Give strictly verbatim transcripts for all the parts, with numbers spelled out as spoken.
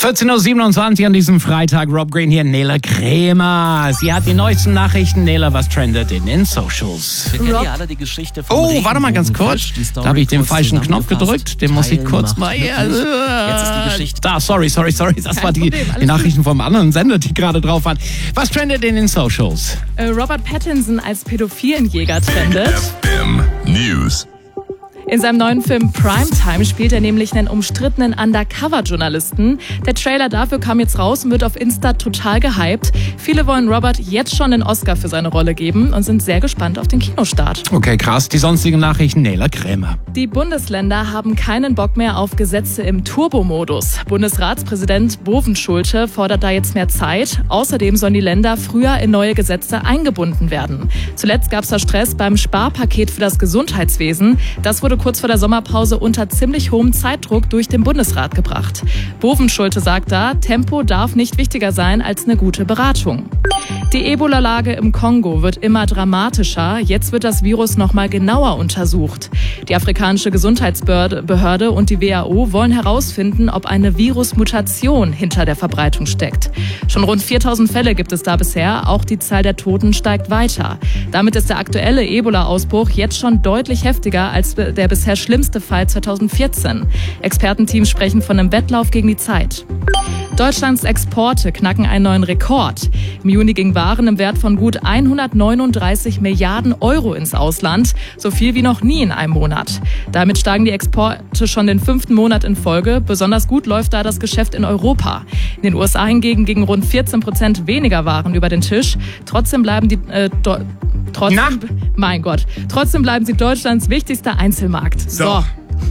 vierzehn Uhr siebenundzwanzig an diesem Freitag. Rob Green hier, Nele Krämer. Sie hat die neuesten Nachrichten. Nele, was trendet in den Socials? Wir kennen ja alle die Geschichte von Oh, warte mal ganz kurz. Da habe ich den falschen Knopf gedrückt. Den muss ich kurz mal... Jetzt ist die Geschichte... Da, sorry, sorry, sorry. Das war die, die Nachrichten vom anderen Sender, die gerade drauf waren. Was trendet in den Socials? Äh, Robert Pattinson als Pädophilenjäger trendet. F M News. In seinem neuen Film Primetime spielt er nämlich einen umstrittenen Undercover-Journalisten. Der Trailer dafür kam jetzt raus und wird auf Insta total gehypt. Viele wollen Robert jetzt schon den Oscar für seine Rolle geben und sind sehr gespannt auf den Kinostart. Okay, krass. Die sonstigen Nachrichten, Nele Krämer. Die Bundesländer haben keinen Bock mehr auf Gesetze im Turbo-Modus. Bundesratspräsident Bovenschulte fordert da jetzt mehr Zeit. Außerdem sollen die Länder früher in neue Gesetze eingebunden werden. Zuletzt gab es da Stress beim Sparpaket für das Gesundheitswesen. Das wurde kurz vor der Sommerpause unter ziemlich hohem Zeitdruck durch den Bundesrat gebracht. Bovenschulte sagt da, Tempo darf nicht wichtiger sein als eine gute Beratung. Die Ebola-Lage im Kongo wird immer dramatischer. Jetzt wird das Virus noch mal genauer untersucht. Die afrikanische Gesundheitsbehörde und die W H O wollen herausfinden, ob eine Virusmutation hinter der Verbreitung steckt. Schon rund viertausend Fälle gibt es da bisher. Auch die Zahl der Toten steigt weiter. Damit ist der aktuelle Ebola-Ausbruch jetzt schon deutlich heftiger als der bisher schlimmste Fall zweitausendvierzehn. Expertenteams sprechen von einem Wettlauf gegen die Zeit. Deutschlands Exporte knacken einen neuen Rekord. Im Juni gingen Waren im Wert von gut hundertneununddreißig Milliarden Euro ins Ausland, so viel wie noch nie in einem Monat. Damit steigen die Exporte schon den fünften Monat in Folge. Besonders gut läuft da das Geschäft in Europa. In den U S A hingegen gingen rund vierzehn Prozent weniger Waren über den Tisch. Trotzdem bleiben die... Äh, do, trotzdem, mein Gott. Trotzdem bleiben sie Deutschlands wichtigster Einzelmarkt. So. so.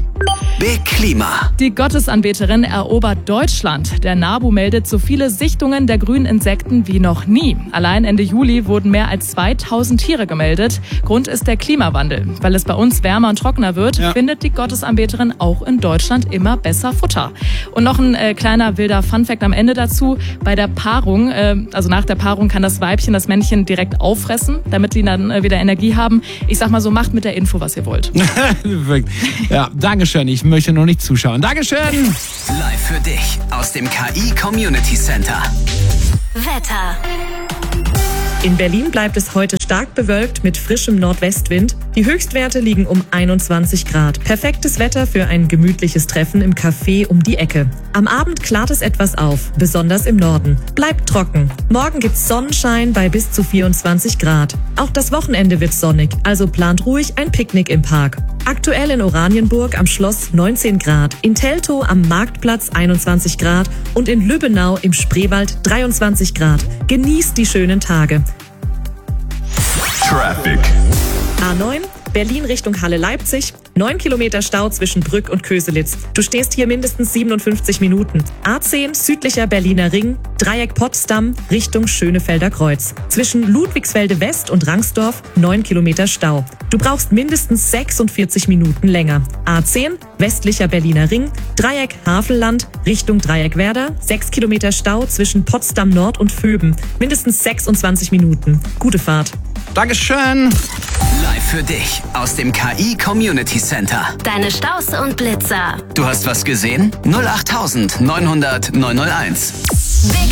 Big Klima. Die Gottesanbeterin erobert Deutschland. Der NABU meldet so viele Sichtungen der grünen Insekten wie noch nie. Allein Ende Juli wurden mehr als zweitausend Tiere gemeldet. Grund ist der Klimawandel. Weil es bei uns wärmer und trockener wird, ja. findet die Gottesanbeterin auch in Deutschland immer besser Futter. Und noch ein äh, kleiner wilder Funfact am Ende dazu. Bei der Paarung, äh, also nach der Paarung kann das Weibchen das Männchen direkt auffressen, damit die dann äh, wieder Energie haben. Ich sag mal so, macht mit der Info, was ihr wollt. Ja, Dankeschön. Ich möchte noch nicht zuschauen. Dankeschön. Live für dich aus dem K I Community Center. Wetter. In Berlin bleibt es heute stark bewölkt mit frischem Nordwestwind. Die Höchstwerte liegen um einundzwanzig Grad. Perfektes Wetter für ein gemütliches Treffen im Café um die Ecke. Am Abend klart es etwas auf, besonders im Norden. Bleibt trocken. Morgen gibt's Sonnenschein bei bis zu vierundzwanzig Grad. Auch das Wochenende wird sonnig, also plant ruhig ein Picknick im Park. Aktuell in Oranienburg am Schloss neunzehn Grad, in Teltow am Marktplatz einundzwanzig Grad und in Lübbenau im Spreewald dreiundzwanzig Grad. Genießt die schönen Tage. Traffic. A neun, Berlin Richtung Halle-Leipzig. neun Kilometer Stau zwischen Brück und Köselitz. Du stehst hier mindestens siebenundfünfzig Minuten. A zehn, südlicher Berliner Ring. Dreieck Potsdam Richtung Schönefelder Kreuz. Zwischen Ludwigsfelde West und Rangsdorf neun Kilometer Stau. Du brauchst mindestens sechsundvierzig Minuten länger. A zehn, westlicher Berliner Ring. Dreieck Havelland Richtung Dreieck Werder. sechs Kilometer Stau zwischen Potsdam Nord und Vöben. Mindestens sechsundzwanzig Minuten. Gute Fahrt. Dankeschön. Live für dich aus dem K I Community Center. Deine Staus und Blitzer. Du hast was gesehen? null acht neunhundert neunhunderteins. Big